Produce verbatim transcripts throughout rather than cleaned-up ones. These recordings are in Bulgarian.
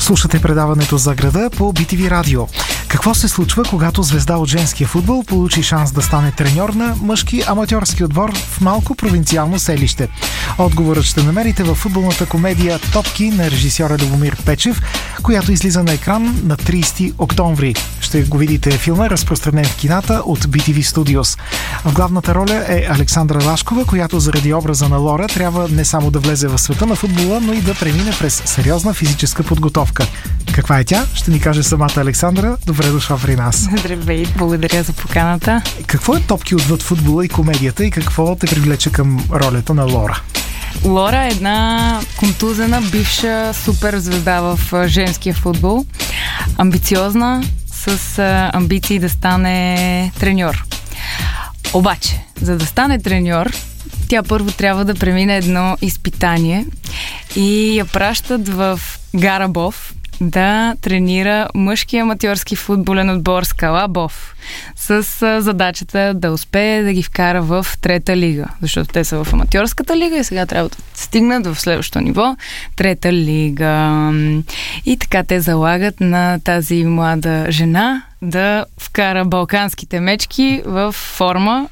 Слушате предаването за града по би ти ви радио. Какво се случва, когато звезда от женския футбол получи шанс да стане треньор на мъжки аматьорски отбор в малко провинциално селище? Отговорът ще намерите във футболната комедия "Топки" на режисьора Любомир Печев, която излиза на екран на тридесети октомври. Ще го видите филма, разпространен в кината от би ти ви Studios. В главната роля е Александра Лашкова, която заради образа на Лора трябва не само да влезе в света на футбола, но и да премине през сериозна физическа подготовка. Каква е тя? Ще ни каже самата Александра. Добре дошла при нас. Здравей, благодаря за поканата. Какво е "Топки" отвъд футбола и комедията и какво те привлече към ролята на Лора? Лора е една контузена, бивша суперзвезда в женския футбол. Амбициозна, с амбиции да стане треньор. Обаче, за да стане треньор, тя първо трябва да премине едно изпитание и я пращат в Гарабов да тренира мъжки аматьорски футболен отбор Скала Бов с задачата да успее да ги вкара в трета лига, защото те са в аматьорската лига и сега трябва да стигнат в следващото ниво трета лига. И така те залагат на тази млада жена да вкара балканските мечки в форма.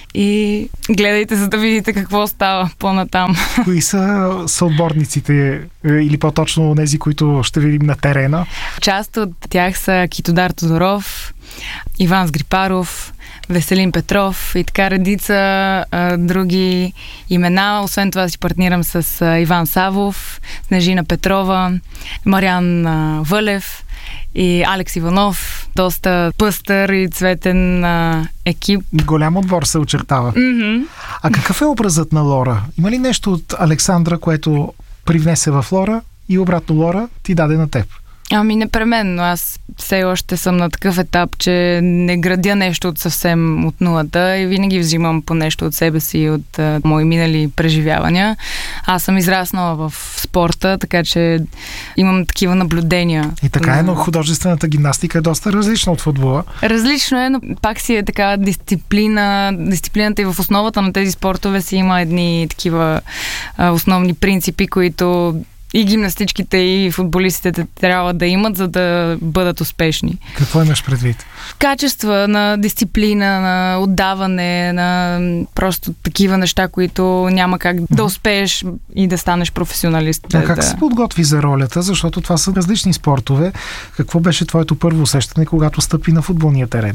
И гледайте, за да видите какво става по-натам. Кои са съотборниците или по-точно тези, които ще видим на терена? Част от тях са Китодар Тодоров, Иван Сгрипаров, Веселин Петров и така редица а, други имена. Освен това си партнирам с а, Иван Савов, Снежина Петрова, Мариан а, Вълев и Алекс Иванов. Доста пъстър и цветен а, екип. Голям отбор се очертава. Mm-hmm. А какъв е образът на Лора? Има ли нещо от Александра, което привнесе в Лора и обратно Лора ти даде на теб? Ами непременно. Аз все още съм на такъв етап, че не градя нещо от съвсем от нулата и винаги взимам по нещо от себе си и от а, мои минали преживявания. Аз съм израснала в спорта, така че имам такива наблюдения. И така е, но художествената гимнастика е доста различна от футбола. Различно е, но пак си е така дисциплина. Дисциплината и в основата на тези спортове си има едни такива а, основни принципи, които и гимнастичките, и футболистите трябва да имат, за да бъдат успешни. Какво имаш предвид? Качества на дисциплина, на отдаване, на просто такива неща, които няма как да успееш и да станеш професионалист. А как да... се подготви за ролята? Защото това са различни спортове. Какво беше твоето първо усещане, когато стъпи на футболния терен?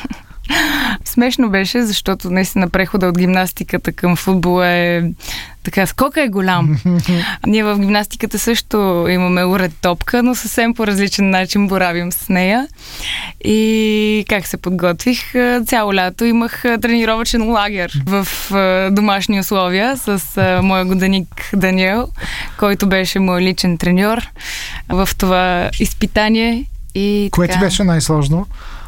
Смешно беше, защото наистина прехода от гимнастиката към футбола е така, скока е голям. Ние в гимнастиката също имаме уред топка, но съвсем по различен начин боравим с нея. И как се подготвих? Цяло лято имах тренировъчен лагер в домашни условия с моя годеник Даниел, който беше мой личен треньор в това изпитание. И кое така... ти беше най-сложно?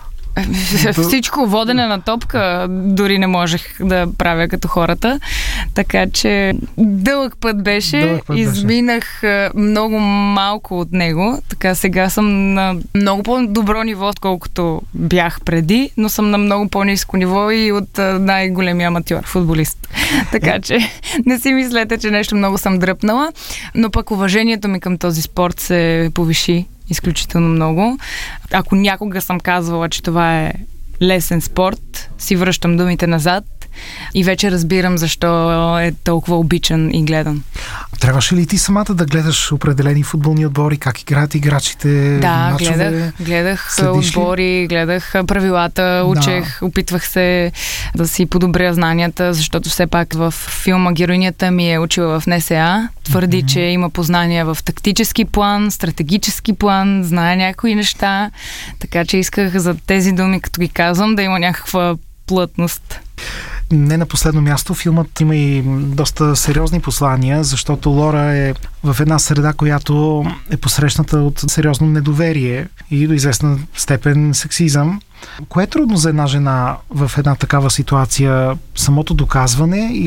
Всичко, водене на топка дори не можех да правя като хората, така че дълъг път беше, дълъг път изминах беше. Много малко от него, така сега съм на много по-добро ниво, отколкото бях преди, но съм на много по-ниско ниво и от най-големия аматьор футболист. Така че не си мислете, че нещо много съм дръпнала, но пък уважението ми към този спорт се повиши изключително много. Ако някога съм казвала, че това е лесен спорт, си връщам думите назад и вече разбирам защо е толкова обичан и гледан. Трябваше ли ти самата да гледаш определени футболни отбори, как играят играчите? Да, мачове? гледах, гледах Следиш отбори, гледах правилата, учех, да. Опитвах се да си подобря знанията, защото все пак в филма героинята ми е учила в Н С А. Твърди, mm-hmm. че има познания в тактически план, стратегически план, знае някои неща, така че исках за тези думи, като ги казвам, да има някаква плътност. Не на последно място, филмът има и доста сериозни послания, защото Лора е в една среда, която е посрещната от сериозно недоверие и до известна степен сексизъм. Кое е трудно за една жена в една такава ситуация? Самото доказване или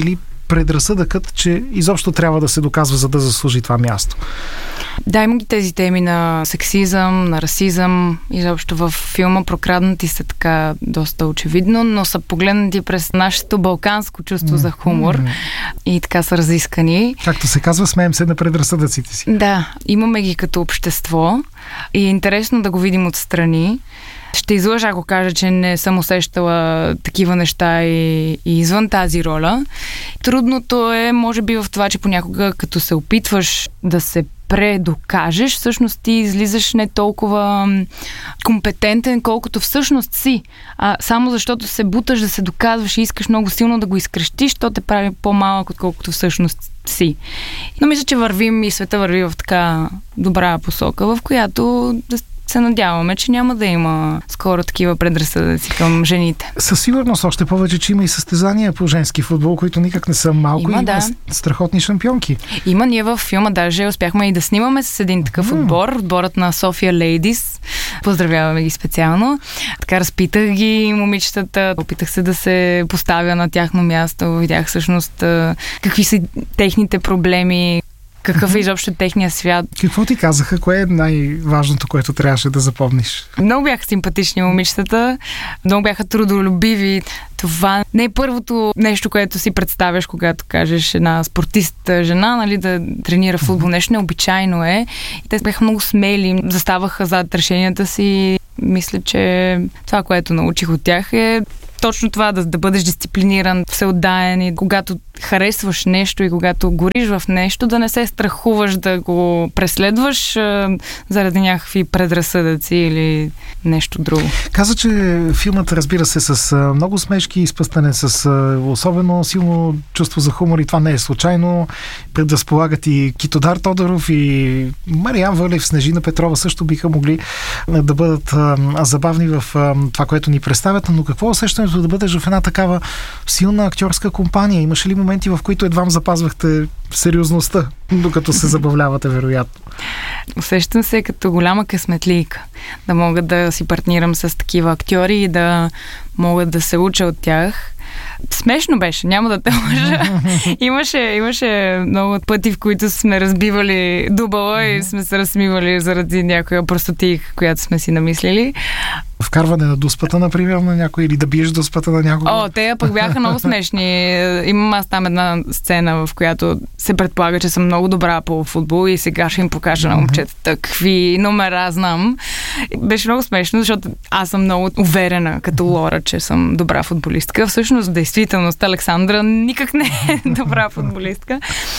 предразсъдъкът, че изобщо трябва да се доказва, за да заслужи това място. Да, има ги тези теми на сексизъм, на расизъм, изобщо в филма прокраднати са така доста очевидно, но са погледнати през нашето балканско чувство mm. за хумор mm. и така са разискани. Както се казва, смеем се на предразсъдъците си. Да, имаме ги като общество и е интересно да го видим отстрани. Ще излъжа, ако кажа, че не съм усещала такива неща и, и извън тази роля. Трудното е, може би, в това, че понякога, като се опитваш да се предокажеш, всъщност ти излизаш не толкова компетентен, колкото всъщност си. А само защото се буташ да се доказваш и искаш много силно да го изкрещиш, то те прави по-малък, отколкото всъщност си. Но мисля, че вървим и света върви в така добра посока, в която да се надяваме, че няма да има скоро такива предразсъдъци към жените. Със сигурност, още повече, че има и състезания по женски футбол, които никак не са малко. Има, и да. Има страхотни шампионки. Има, ние във филма даже успяхме и да снимаме с един такъв mm. отбор, отборът на София Лейдис. Поздравяваме ги специално. Така разпитах ги момичетата, опитах се да се поставя на тяхно място, видях всъщност какви са техните проблеми, какъв е изобщо техния свят. Какво ти казаха? Кое е най-важното, което трябваше да запомниш? Много бяха симпатични момичетата, много бяха трудолюбиви. Това не е първото нещо, което си представяш, когато кажеш една спортистка жена, нали, да тренира футбол. Нещо необичайно е. И те бяха много смели, заставаха зад решенията си. Мисля, че това, което научих от тях е точно това, да, да бъдеш дисциплиниран, всеотдаен и когато харесваш нещо и когато гориш в нещо, да не се страхуваш да го преследваш а, заради някакви предразсъдъци или нещо друго. Каза, че филмът, разбира се, с а, много смешки, изпъстане с а, особено силно чувство за хумор и това не е случайно. Предразполагат и Китодар Тодоров и Мариан Вълев, Снежина Петрова също биха могли а, да бъдат а, забавни в а, това, което ни представят, но какво усещането да бъдеш в една такава силна актьорска компания? Имаше ли моменти, в които едвам запазвахте сериозността, докато се забавлявате, вероятно? Усещам се като голяма късметлийка. Да мога да си партнирам с такива актьори и да мога да се уча от тях. Смешно беше, няма да те лъжа. имаше, имаше много пъти, в които сме разбивали дубала и сме се разсмивали заради някоя простотия, която сме си намислили. Вкарване на дуспата, например, на някой или да биеш дуспата на някого. О, те пък бяха много смешни. Имам аз там една сцена, в която се предполага, че съм много добра по футбол и сега ще им покажа на момчетата какви номера знам. Беше много смешно, защото аз съм много уверена като Лора, че съм добра футболистка. Всъщност, действителност, Александра никак не е добра футболистка.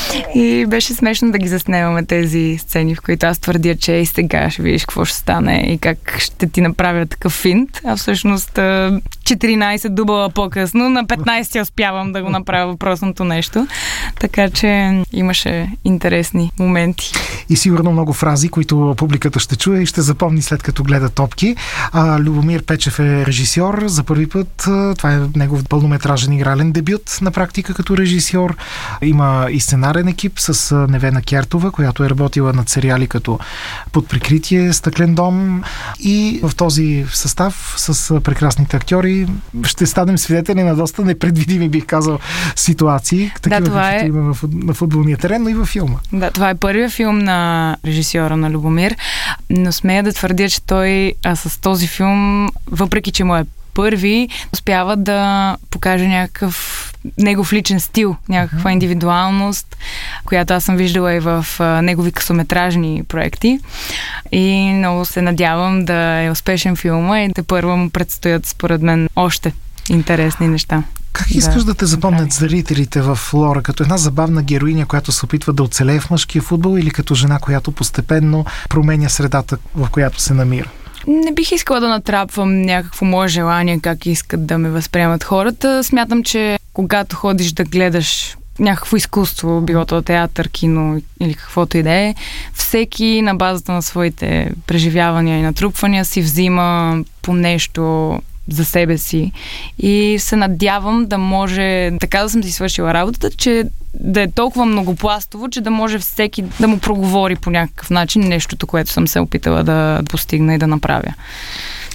И беше смешно да ги заснемаме тези сцени, в които аз твърдя, че и сега ще видиш какво ще стане и как ще ти направя такъв финт, а всъщност четиринайсет дубала по-късно, на петнайсети успявам да го направя въпросното нещо. Така че имаше интересни моменти. И сигурно много фрази, които публиката ще чуе и ще запомни след като гледа топки. А, Любомир Печев е режисьор. За първи път това е негов пълнометражен игрален дебют на практика като режисьор. Има и сценарен екип с Невена Кертова, която е работила над сериали като Под прикритие, Стъклен дом и в този състав с прекрасните актьори ще станем свидетели на доста непредвидими, бих казал, ситуации, такива, да, това каквито е... има на футболния терен, но и във филма. Да, това е първият филм на режисьора на Любомир, но смея да твърдя, че той а с този филм, въпреки че му е първи, успява да покаже някакъв негов личен стил, някаква индивидуалност, която аз съм виждала и в а, негови късометражни проекти. И много се надявам да е успешен филма и да първо му предстоят, според мен, още интересни неща. Как искаш да, да те запомнят зрителите в Лора? Като една забавна героиня, която се опитва да оцелее в мъжкия футбол, или като жена, която постепенно променя средата, в която се намира? Не бих искала да натрапвам някакво мое желание, как искат да ме възприемат хората. Смятам, че когато ходиш да гледаш някакво изкуство, било то театър, кино или каквото и да е, всеки на базата на своите преживявания и натрупвания си взима по нещо за себе си и се надявам да може, така да съм си свършила работата, че да е толкова многопластово, че да може всеки да му проговори по някакъв начин нещото, което съм се опитала да постигна и да направя.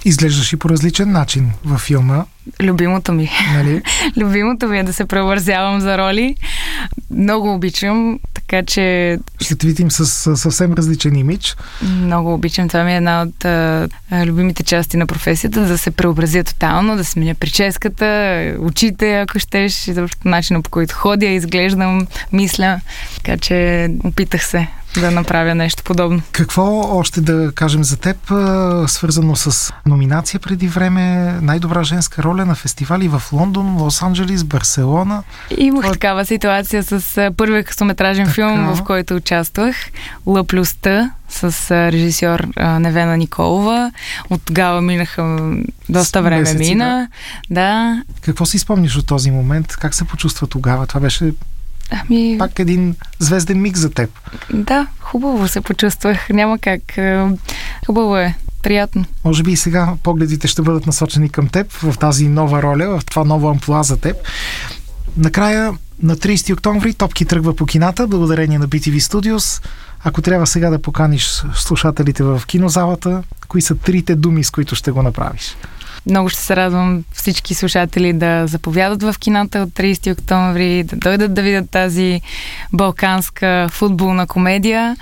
Изглеждаш и по различен начин във филма. Любимото ми. Нали? Любимото ми е да се преобразявам за роли. Много обичам, така че... Ще те видим с, с съвсем различен имидж. Много обичам. Това ми е една от а, любимите части на професията, да се преобразя тотално, да сменя прическата, очите, ако щеш, и начина, по който ходя, изглеждам, мисля. Така че опитах се да направя нещо подобно. Какво още да кажем за теб, свързано с номинация преди време, най-добра женска роля на фестивали в Лондон, Лос-Анджелис, Барселона? Имах Това... такава ситуация с първия късометражен така... филм, в който участвах. Ла плюс Т, с режисьор Невена Николова. От тогава минаха доста време месеци, мина. Да. да. Какво си спомниш от този момент? Как се почувства тогава? Това беше Ами... пак един звезден миг за теб. Да, хубаво се почувствах. Няма как. Хубаво е. Приятно. Може би и сега погледите ще бъдат насочени към теб в тази нова роля, в това ново амплоа за теб. Накрая, на тридесети октомври Топки тръгва по кината, благодарение на Би Ти Ви Studios. Ако трябва сега да поканиш слушателите в кинозалата, кои са трите думи, с които ще го направиш? Много ще се радвам всички слушатели да заповядат в кината от тридесети октомври, да дойдат да видят тази балканска футболна комедия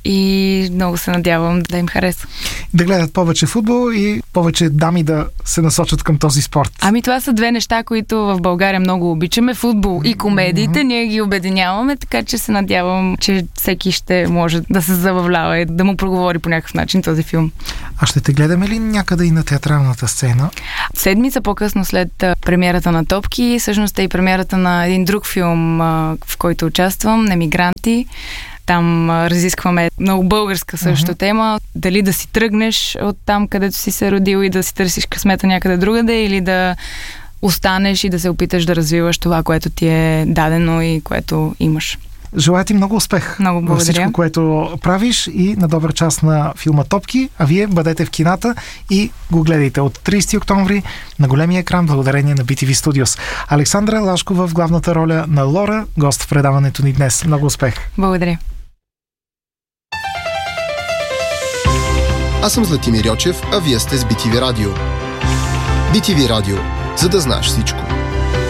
и много се надявам да им хареса. Да гледат повече футбол и повече дами да се насочат към този спорт. Ами това са две неща, които в България много обичаме. Футбол и комедиите. Mm-hmm. Ние ги обединяваме, така че се надявам, че всеки ще може да се забавлява и да му проговори по някакъв начин този филм. А ще те гледаме ли някъде и на театралната сцена? Седмица по-късно след премиерата на Топки, всъщност е и премиерата на един друг филм, в който участвам, Немигранти. Там разискваме много българска също uh-huh. тема. Дали да си тръгнеш от там, където си се родил и да си търсиш късмета някъде другаде, или да останеш и да се опиташ да развиваш това, което ти е дадено и което имаш. Желая ти много успех много във всичко, което правиш, и на добър час на филма Топки. А вие бъдете в кината и го гледайте от тридесети октомври на големия екран, благодарение на Би Ти Ви Studios. Александра Лашкова в главната роля на Лора, гост в предаването ни днес. Много успех! Благодаря! Аз съм Златимир Йочев, а вие сте с Би Ти Ви Радио. Би Ти Ви Радио, за да знаеш всичко.